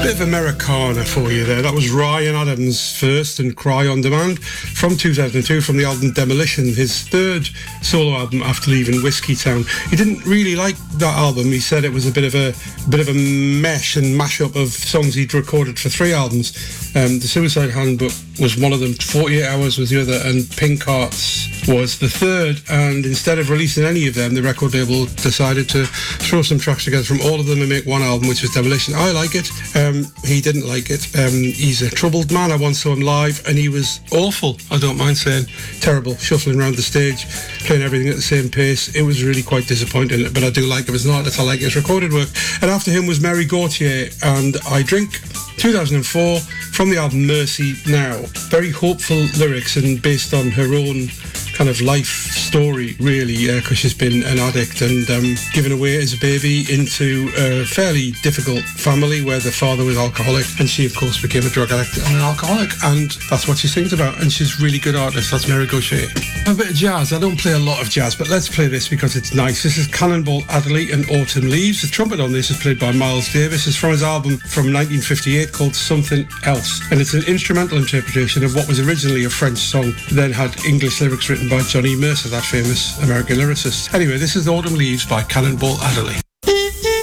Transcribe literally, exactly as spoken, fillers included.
Bit of Americana for you there. That was Ryan Adams first and Cry on Demand from two thousand two from the album Demolition, his third solo album after leaving Whiskey Town. He didn't really like that album. He said it was a bit of a, a bit of a mesh and mashup of songs he'd recorded for three albums. Um, the Suicide Handbook was one of them, forty-eight hours was the other, and Pink Hearts was the third. And instead of releasing any of them, the record label decided to throw some tracks together from all of them and make one album, which was Demolition. I like it. Um, he didn't like it. Um, he's a troubled man. I once saw him live and he was awful. I don't mind saying terrible, shuffling around the stage, playing everything at the same pace. It was really quite disappointing, but I do like him as an artist. I like his recorded work. And after him was Mary Gauthier and I Drink, two thousand four, from the album Mercy Now. Very hopeful lyrics and based on her own kind of life story, really, because uh, she's been an addict and um, given away as a baby into a fairly difficult family where the father was alcoholic and she, of course, became a drug addict and an alcoholic, and that's what she sings about, and she's a really good artist. That's Mary Gauthier. A bit of jazz. I don't play a lot of jazz, but let's play this because it's nice. This is Cannonball Adderley and Autumn Leaves. The trumpet on this is played by Miles Davis. It's from his album from nineteen fifty-eight called Something Else, and it's an instrumental interpretation of what was originally a French song, then had English lyrics written by Johnny Mercer, that famous American lyricist. Anyway, this is Autumn Leaves by Cannonball Adderley.